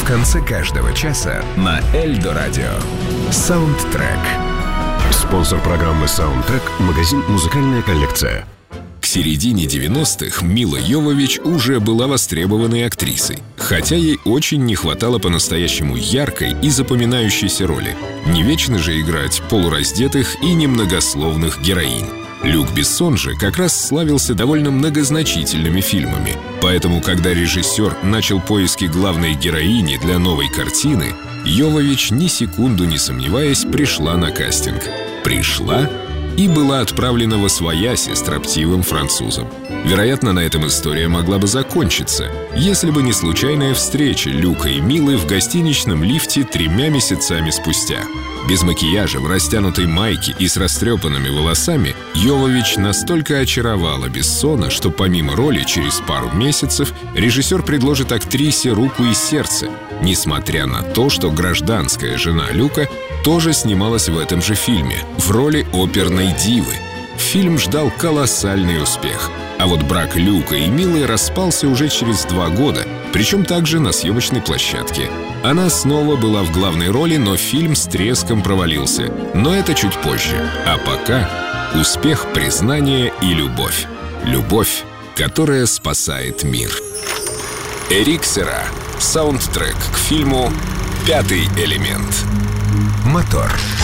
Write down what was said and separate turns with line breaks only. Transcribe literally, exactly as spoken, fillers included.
В конце каждого часа на Эльдо Радио. Саундтрек. Спонсор программы «Саундтрек» — магазин «Музыкальная коллекция».
К середине девяностых Мила Йовович уже была востребованной актрисой, хотя ей очень не хватало по-настоящему яркой и запоминающейся роли. Не вечно же играть полураздетых и немногословных героинь. Люк Бессон же как раз славился довольно многозначительными фильмами. Поэтому, когда режиссер начал поиски главной героини для новой картины, Йовович, ни секунду не сомневаясь, пришла на кастинг. Пришла и была отправлена восвояси строптивым французом. Вероятно, на этом история могла бы закончиться, если бы не случайная встреча Люка и Милы в гостиничном лифте тремя месяцами спустя. Без макияжа, в растянутой майке и с растрепанными волосами Йовович настолько очаровала Бессона, что помимо роли через пару месяцев режиссер предложит актрисе руку и сердце, несмотря на то, что гражданская жена Люка тоже снималась в этом же фильме в роли оперной дивы. Фильм ждал колоссальный успех. А вот брак Люка и Милы распался уже через два года, причем также на съемочной площадке. Она снова была в главной роли, но фильм с треском провалился. Но это чуть позже. А пока успех, признание и любовь. Любовь, которая спасает мир. Эрик Сера. Саундтрек к фильму «Пятый элемент».
Мотор.